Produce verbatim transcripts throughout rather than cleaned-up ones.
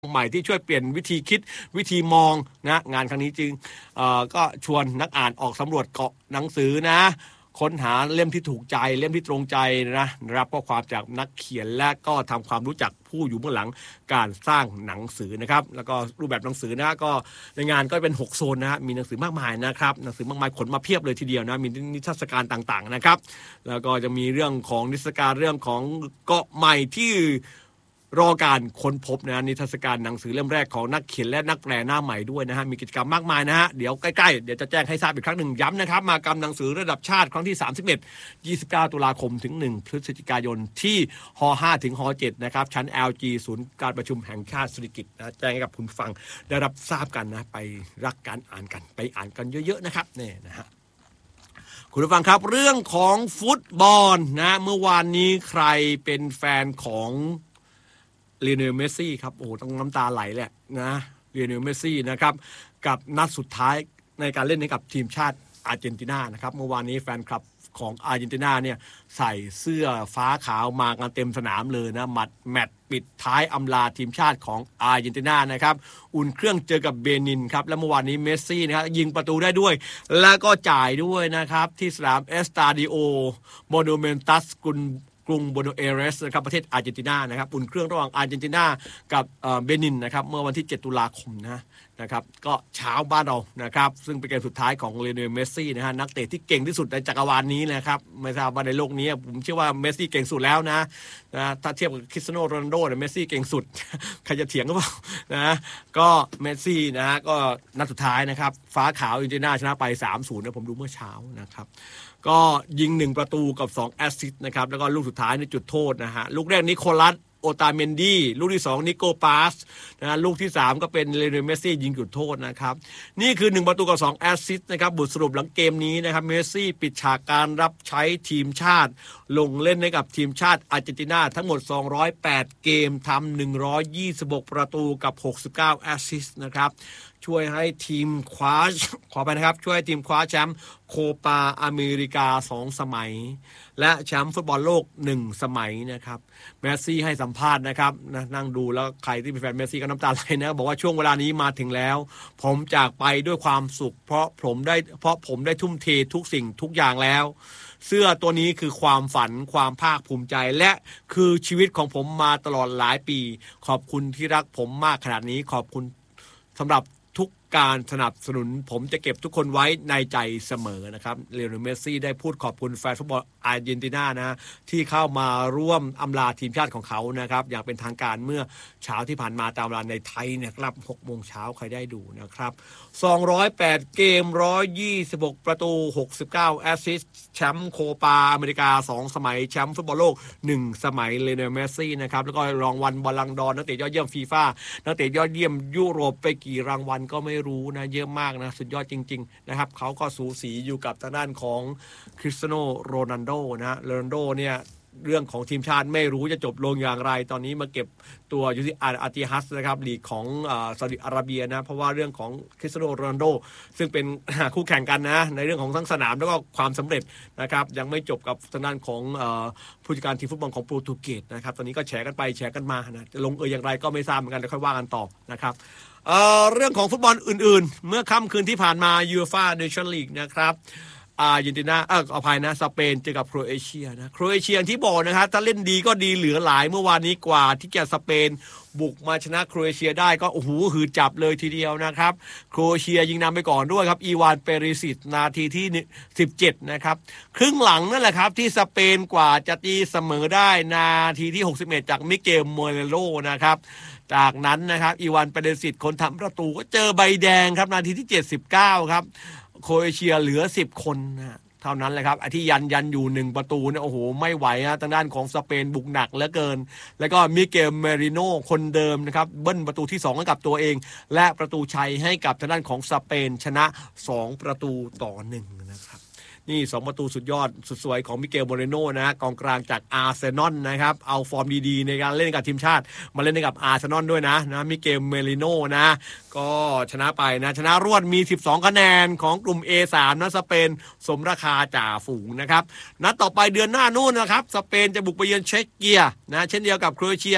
ใหม่ที่ช่วยเปลี่ยนวิธีคิดวิธีมองนะงานครั้งนี้จึงเอ่อก็ชวนนักอ่านออกสำรวจเกาะหนังสือนะค้นหาเล่มที่ถูกใจเล่มที่ตรงใจนะรับข้อความจากนักเขียนและก็ทำความรู้จักผู้อยู่เบื้องหลังการสร้างหนังสือนะครับแล้วก็รูปแบบหนังสือนะก็ในงานก็เป็นหกโซนนะมีหนังสือมากมายนะครับหนังสือมากมายขนมาเพียบเลยทีเดียวนะมีนิทรรศการต่างๆนะครับแล้วก็จะมีเรื่องของนิทรรศการเรื่องของเกาะใหม่ที่รอการค้นพบนะนิทรรศการหนังสือเล่มแรกของนักเขียนและนักแปลหน้าใหม่ด้วยนะฮะมีกิจกรรมมากมายนะฮะเดี๋ยวใกล้ๆเดี๋ยวจะแจ้งให้ทราบอีกครั้งหนึ่งย้ำนะครับมากรรมหนังสือระดับชาติครั้งที่สามสิบเอ็ด ยี่สิบเก้าตุลาคมถึงหนึ่งพฤศจิกายนที่ฮห้าถึงฮเจ็ดนะครับชั้น แอล จี ศูนย์การประชุมแห่งชาติสิริกิติ์นะแจ้งให้กับคุณฟังได้รับทราบกันนะไปรักการอ่านกันไปอ่านกันเยอะๆนะครับนี่นะฮะคุณผู้ฟังครับเรื่องของฟุตบอลนะเมื่อวานนี้ใครเป็นแฟนของเลโอเนล เมสซี่ครับโอ้ต้องน้ำตาไหลแหละนะเลโอเนล เมสซี่นะครับกับนัดสุดท้ายในการเล่นให้กับทีมชาติอาร์เจนตินานะครับเมื่อวานนี้แฟนคลับของอาร์เจนตินาเนี่ยใส่เสื้อฟ้าขาวมากันเต็มสนามเลยนะมัดแมตช์ปิดท้ายอำลาทีมชาติของอาร์เจนตินานะครับอุ่นเครื่องเจอกับเบนินครับและเมื่อวานนี้เมสซี่นะครับยิงประตูได้ด้วยแล้วก็จ่ายด้วยนะครับที่สนามเอสตาดิโอโมนูเมนตัสกุลกรุงโบโนเอเรสนะครับประเทศอาร์เจนตินานะครับอุ่นเครื่องระหว่างอาร์เจนตินากับเบนินนะครับเมื่อวันที่เจ็ดตุลาคมนะนะครับก็เช้าบ้านเรานะครับซึ่งเป็นเกมสุดท้ายของเลโอเนล เมสซี่นะฮะนักเตะที่เก่งที่สุดในจักรวาลนี้นะครับไม่ทราบว่าในโลกนี้ผมเชื่อว่าเมสซี่เก่งสุดแล้วนะนะถ้าเทียบกับคริสเตียโนโรนัลโดเนี่ยเมสซี่เก่งสุดใครจะเถียงก็เปล่านะก็เมสซี่นะฮะก็นัดสุดท้ายนะครับฟ้าขาวอาร์เจนตินาชนะไป สามศูนย์ นะผมดูเมื่อเช้านะครับก็ยิงหนึ่งประตูกับสองแอสซิสต์นะครับแล้วก็ลูกสุดท้ายในจุดโทษนะฮะลูกแรกนิโคลัสโอตาเมนดี้ลูกที่สองนิโกปาสนะลูกที่สามก็เป็นเลโอเนล เมสซี่ยิงจุดโทษนะครับนี่คือหนึ่งประตูกับสองแอสซิสต์นะครับบทสรุปหลังเกมนี้นะครับเมสซี่ปิดฉากการรับใช้ทีมชาติลงเล่นให้กับทีมชาติอาร์เจนตินาทั้งหมดสองร้อยแปดเกมทำหนึ่งร้อยยี่สิบหกประตูกับหกสิบเก้าแอสซิสต์นะครับช่วยให้ทีมคว้าขอไปนะครับช่วยให้ทีมคว้าแชมป์โคปาอเมริกาสองสมัยและแชมป์ฟุตบอลโลกหนึ่งสมัยนะครับเมสซี่ให้สัมภาษณ์นะครับนะนั่งดูแล้วใครที่เป็นแฟนเมสซี่ก็น้ำตาไหลนะบอกว่าช่วงเวลานี้มาถึงแล้วผมจากไปด้วยความสุขเพราะผมได้เพราะผมได้ทุ่มเททุกสิ่งทุกอย่างแล้วเสื้อตัวนี้คือความฝันความภาคภูมิใจและคือชีวิตของผมมาตลอดหลายปีขอบคุณที่รักผมมากขนาดนี้ขอบคุณสำหรับทุกการสนับสนุนผมจะเก็บทุกคนไว้ในใจเสมอนะครับเลโอเนล เมสซี่ได้พูดขอบคุณแฟนฟุตบอลอาร์เจนตินานะที่เข้ามาร่วมอำลาทีมชาติของเขานะครับอย่างเป็นทางการเมื่อเช้าที่ผ่านมาตามเวลาในไทยเนี่ยครับหกโมงเช้าใครได้ดูนะครับสองร้อยแปดเกมหนึ่งร้อยยี่สิบหกประตูหกสิบเก้าแอสซิสต์แชมป์โคปาอเมริกาสองสมัยแชมป์ฟุตบอลโลกหนึ่งสมัยเลโอเนล เมสซี่นะครับแล้วก็รางวัลบอลลังก์ดอร์นักเตะยอดเยี่ยมฟีฟ่านักเตะยอดเยี่ยมยุโรปไปกี่รางวัลก็ไม่รู้นะเยอะมากนะสุดยอดจริงๆนะครับเขาก็สูสีอยู่กับทางด้านของคริสเตียโนโรนัลโดนะโรนัลโดเนี่ยเรื่องของทีมชาติไม่รู้จะจบลงอย่างไรตอนนี้มาเก็บตัวอยู่ที่อาร์ติฮัสนะครับลีกของซาอุดิอาระเบียนะเพราะว่าเรื่องของคริสเตียโนโรนัลโดซึ่งเป็นคู่แข่งกันนะในเรื่องของทั้งสนามแล้วก็ความสำเร็จนะครับยังไม่จบกับทางด้านของผู้จัดการทีมฟุตบอลของโปรตุเกสนะครับตอนนี้ก็แฉกันไปแฉกันมานะจะลงเอยอย่างไรก็ไม่ทราบเหมือนกันเดี๋ยวค่อยว่ากันต่อนะครับเอ่อเรื่องของฟุตบอลอื่นๆเมื่อค่ำคืนที่ผ่านมายูโรฟ่าเนชั่นลีกนะครับอาร์เจนตินาเอออภัยนะสเปนเจอกับโครเอเชียนะโครเอเชียที่บอกนะครับถ้าเล่นดีก็ดีเหลือหลายเมื่อวานนี้กว่าที่จะสเปนบุกมาชนะโครเอเชียได้ก็โอ้โหหือจับเลยทีเดียวนะครับโครเอเชียยิงนำไปก่อนด้วยครับอีวานเปริซิตนาทีที่สิบเจ็ดนะครับครึ่งหลังนั่นแหละครับที่สเปนกว่าจะตีเสมอได้นาทีที่หกสิบเอ็ดจากมิเกลโมเรโลนะครับจากนั้นนะครับอีวานเปริซิตคนทำประตูก็เจอใบแดงครับนาทีที่เจ็ดสิบเก้าครับโครเอเชียเหลือสิบคนนะเท่านั้นแหละครับไอ้ที่ยันยันอยู่หนึ่งประตูเนี่ยโอ้โหไม่ไหวนะทางด้านของสเปนบุกหนักเหลือเกินแล้วก็มิเกลเมริโนคนเดิมนะครับเบิ้ลประตูที่สองให้กับตัวเองและประตูชัยให้กับทางด้านของสเปนชนะสองประตูต่อหนึ่งนะครับนี่สองประตูสุดยอดสุดสวยของมิเกลโมเรโน่นะกองกลางจากอาร์เซนอลนะครับเอาฟอร์มดีๆในการเล่นกับทีมชาติมาเล่นกับอาร์เซนอลด้วยนะนะมิเกลเมริโน่นะก็ชนะไปนะชนะรวดมีสิบสองคะแนนของกลุ่ม เอ สาม นะสเปนสมราคาจ่าฝูงนะครับนัดต่อไปเดือนหน้านู่นนะครับสเปนจะบุกไปเยือนเช็กเกียนะเช่นเดียวกับโครเอเชีย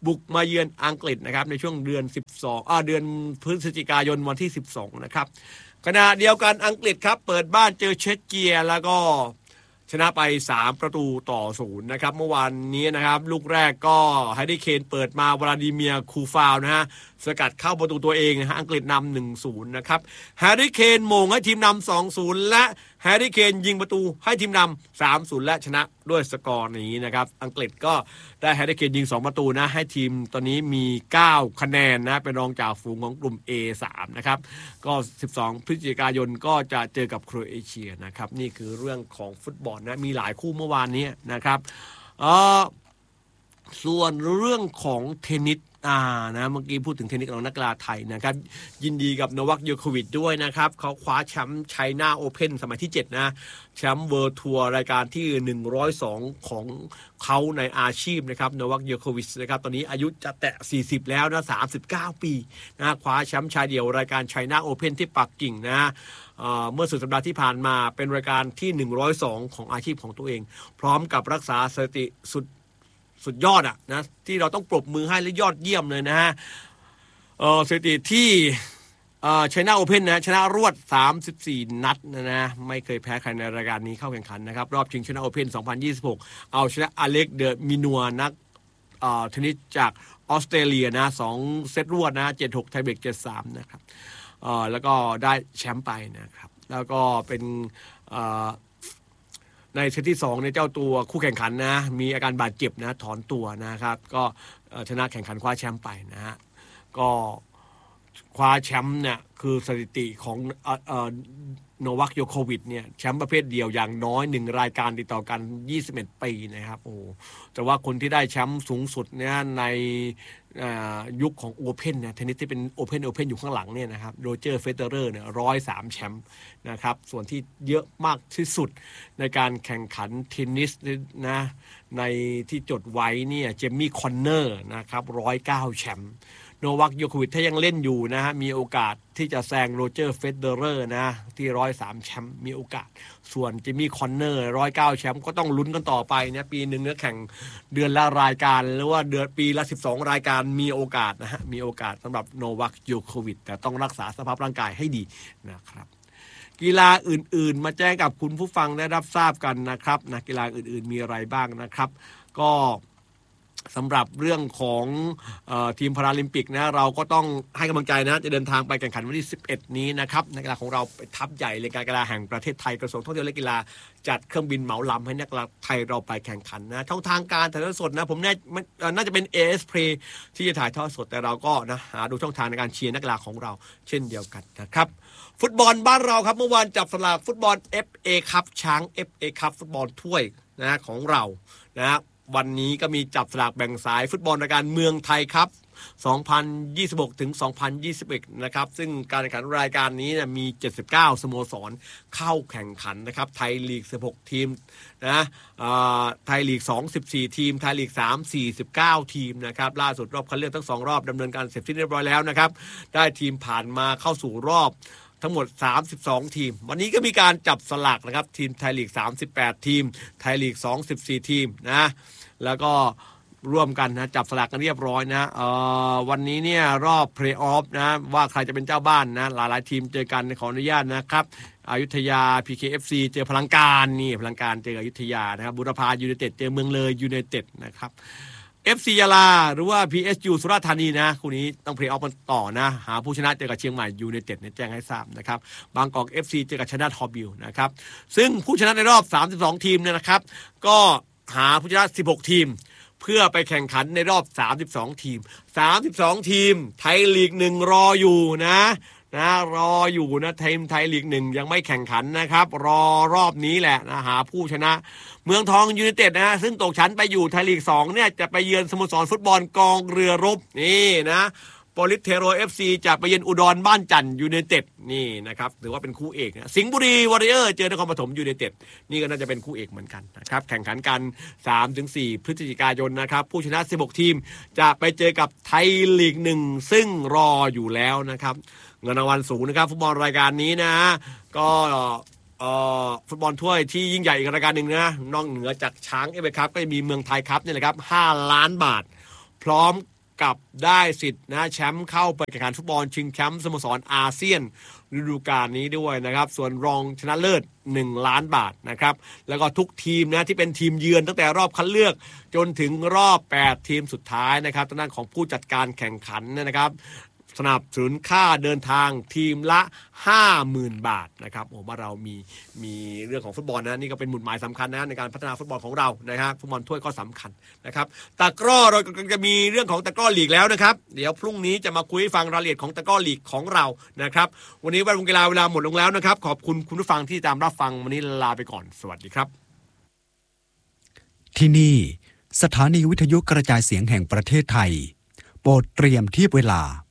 บุกมาเยือนอังกฤษนะครับในช่วงเดือนสิบสองอ่าเดือนพฤศจิกายนวันที่สิบสองนะครับขณะเดียวกันอังกฤษครับเปิดบ้านเจอเช็กเกียแล้วก็ชนะไปสามประตูต่อศูนย์นะครับเมื่อวานนี้นะครับลูกแรกก็แฮร์รี่เคนเปิดมาวลาดิเมียร์คูฟาวนะฮะสกัดเข้าประตูตัวเองนะฮะอังกฤษนำ หนึ่งศูนย์ นะครับแฮร์รี่เคนโมงให้ทีมนำ สองศูนย์ และแฮร์รี่เคนยิงประตูให้ทีมนำ สามศูนย์ และชนะด้วยสกอร์นี้นะครับอังกฤษก็ได้แฮร์รี่เคนยิงสองประตูนะให้ทีมตอนนี้มีเก้าคะแนนนะเป็นรองจากฝูงของกลุ่ม เอ สาม นะครับก็สิบสองพฤศจิกายนก็จะเจอกับโครเอเชียนะครับนี่คือเรื่องของฟุตบอลนะมีหลายคู่เมื่อวานนี้นะครับเอ่อส่วนเรื่องของเทนนิสอ่านะเมื่อกี้พูดถึงเทนนิสของนักกีฬาไทยนะครับยินดีกับโนวัค โยโควิชด้วยนะครับเขาคว้าแชมป์ไชน่าโอเพ่นสมัยที่เจ็ดนะแชมป์เวิลด์ทัวร์รายการที่หนึ่งร้อยสองของเขาในอาชีพนะครับโนวัค โยโควิชนะครับตอนนี้อายุจะแตะสี่สิบแล้วนะสามสิบเก้าปีนะคว้าแชมป์ชายเดี่ยวรายการไชน่าโอเพ่นที่ปักกิ่งนะเมื่อสุดสัปดาห์ที่ผ่านมาเป็นรายการที่หนึ่งร้อยสองของอาชีพของตัวเองพร้อมกับรักษาสถิติสุดสุดยอดอ่ะนะที่เราต้องปรบมือให้และยอดเยี่ยมเลยนะฮะเอ่อสถิติที่เอ่อไชน่าโอเพ่นนะชนะรวดสามสิบสี่นัดนะนะไม่เคยแพ้ใครในรายการนี้เข้าแข่งขันนะครับรอบชิงไชน่าโอเพ่นสองพันยี่สิบหกเอาชนะอเล็กเดอมินัวนักเอ่อเทนนิสจากออสเตรเลียนะสองเซตรวดนะ เจ็ดหก ไทยเบรก เจ็ดสาม นะครับเอ่อแล้วก็ได้แชมป์ไปนะครับแล้วก็เป็นเอ่อในเซตที่สองในเจ้าตัวคู่แข่งขันนะมีอาการบาดเจ็บนะถอนตัวนะครับก็ชนะแข่งขันคว้าแชมป์ไปนะฮะก็คว้าแชมป์เนี่ยคือสถิติของโนวัค โยโควิชเนี่ยแชมป์ประเภทเดียวอย่างน้อยหนึ่งรายการติดต่อกันยี่สิบเอ็ดปีนะครับโอ้แต่ว่าคนที่ได้แชมป์สูงสุดเนี่ยในยุคของโอเพ่นเนี่ยเทนนิสที่เป็นโอเพ่นโอเพ่นอยู่ข้างหลังเนี่ยนะครับโรเจอร์เฟเดอเรอร์เนี่ยร้อยสามแชมป์นะครับส่วนที่เยอะมากที่สุดในการแข่งขันเทนนิสนะในที่จดไว้เนี่ยเจมี่คอนเนอร์นะครับร้อยเก้าแชมป์โนวัค โยโควิชถ้ายังเล่นอยู่นะฮะมีโอกาสที่จะแซงโรเจอร์เฟเดอเรอร์นะที่ร้อยสามแชมป์มีโอกาสส่วนเจมี่คอนเนอร์ร้อยเก้าแชมป์ก็ต้องลุ้นกันต่อไปนะปีหนึ่งเนี่ยแข่งเดือนละรายการหรือว่าเดือนปีละสิบสองรายการมีโอกาสนะฮะมีโอกาสสำหรับโนวัค โยโควิชแต่ต้องรักษาสภาพร่างกายให้ดีนะครับกีฬาอื่นๆมาแจ้งกับคุณผู้ฟังได้รับทราบกันนะครับนะกีฬาอื่นๆมีอะไรบ้างนะครับก็สำหรับเรื่องของเอ่อทีมพาราลิมปิกนะเราก็ต้องให้กำลังใจนะจะเดินทางไปแข่งขันวันที่สิบเอ็ดนี้นะครับนักกีฬาของเราไปทัพใหญ่เลยการกีฬาแห่งประเทศไทยกระทรวงท่องเที่ยวและกีฬาจัดเครื่องบินเหมาลำให้นักกีฬาไทยเราไปแข่งขันนะช่องทางการถ่ายทอดสดนะผมแน่น่าจะเป็น เอ เอส Play ที่จะถ่ายทอดสดแต่เราก็นะหาดูช่องทางในการเชียร์นักกีฬาของเราเช่นเดียวกันนะครับฟุตบอลบ้านเราครับเมื่อวานจับสลากฟุตบอล เอฟ เอ Cup ช้าง เอฟ เอ Cup ฟุตบอลถ้วยนะของเรานะวันนี้ก็มีจับสลากแบ่งสายฟุตบอลรายการเมืองไทยครับสองพันยี่สิบหกถึงสองพันยี่สิบเอ็ดนะครับซึ่งการแข่งขันรายการนี้นะมีเจ็ดสิบเก้าสโมสรเข้าแข่งขันนะครับไทยลีกสิบหกทีมนะไทยลีกสอง สิบสี่ทีมไทยลีกสาม สี่สิบเก้าทีมนะครับล่าสุดรอบคัดเลือกทั้งสองรอบดำเนินการเสร็จสิ้นเรียบร้อยแล้วนะครับได้ทีมผ่านมาเข้าสู่รอบทั้งหมดสามสิบสองทีมวันนี้ก็มีการจับสลากนะครับทีมไทยลีกสามสิบแปดทีมไทยลีกสอง สิบสี่ทีมนะแล้วก็ร่วมกันนะจับสลากกันเรียบร้อยนะเอ่อวันนี้เนี่ยรอบเพลย์ออฟนะว่าใครจะเป็นเจ้าบ้านนะหลายๆทีมเจอกันขออนุญาตนะครับอยุธยา พี เค เอฟ ซี เจอพลังการนี่พลังการเจออยุธยานะครับบุรพายูไนเต็ดเจอเมืองเลยยูไนเต็ดนะครับเอฟ ซี ยาลาหรือว่า พี เอส ยู สุราษฎร์ธานีนะคู่นี้ต้องเพลย์ออฟกันต่อนะหาผู้ชนะเจอกับเชียงใหม่ยูไนเต็ดเนี่ยแจ้งให้ทราบนะครับบางกอก เอฟ ซี เจอกับชนะทอบิลนะครับซึ่งผู้ชนะในรอบสามสิบสองทีมเนี่ยนะครับก็หาผู้ชนะสิบหกทีมเพื่อไปแข่งขันในรอบสามสิบสองทีมสามสิบสองทีมไทยลีกหนึ่งรออยู่นะนะรออยู่นะทีมไทยลีกหนึ่งยังไม่แข่งขันนะครับรอรอบนี้แหละนะหาผู้ชนะเมืองทองยูไนเต็ดนะซึ่งตกชั้นไปอยู่ไทยลีกสองเนี่ยจะไปเยือนสโมสรฟุตบอลกองเรือรบนี่นะโปลิสเทโร เอฟ ซี จะไปเยือนอุดรบ้านจันทร์ยูไนเต็ดนี่นะครับถือว่าเป็นคู่เอกนะสิงห์บุรีวอริเออร์เจอนครปฐมยูไนเต็ดนี่ก็น่าจะเป็นคู่เอกเหมือนกันนะครับแข่งขันกัน สามถึงสี่ พฤศจิกายนนะครับผู้ชนะสิบหกทีมจะไปเจอกับไทยลีกหนึ่งซึ่งรออยู่แล้วนะครับเงินรางวัลสูงนะครับฟุตบอลรายการนี้นะก็เอ่อฟุตบอลถ้วยที่ยิ่งใหญ่อีกรายการหนึ่งนะนอกเหนือจากช้างเอฟเอ Cupก็จะมีเมืองไทยคัพนี่แหละครับห้าล้านบาทพร้อมกับได้สิทธิ์นะแชมป์เข้าไปแข่งขันฟุตบอลชิงแชมป์สโมสรอาเซียนฤดูกาลนี้ด้วยนะครับส่วนรองชนะเลิศหนึ่งล้านบาทนะครับแล้วก็ทุกทีมนะที่เป็นทีมเยือนตั้งแต่รอบคัดเลือกจนถึงรอบแปดทีมสุดท้ายนะครับทางด้านของผู้จัดการแข่งขันนะครับสนับสนุนค่าเดินทางทีมละ ห้าหมื่น บาทนะครับโอ้ว่าเรามีมีเรื่องของฟุตบอลนะนี่ก็เป็นหมุดหมายสำคัญนะในการพัฒนาฟุตบอลของเรานะครับฟุตบอลถ้วยก็สำคัญนะครับตะกร้อเราจะมีเรื่องของตะกร้อลีกแล้วนะครับเดี๋ยวพรุ่งนี้จะมาคุยฟังรายละเอียดของตะกร้อลีกของเรานะครับวันนี้วันวงกีฬาเวลาหมดลงแล้วนะครับขอบคุณคุณผู้ฟังที่ตามรับฟังวันนี้ลาไปก่อนสวัสดีครับที่นี่สถานีวิทยุกระจายเสียงแห่งประเทศไทยโปรดเตรียมเทียบเวลา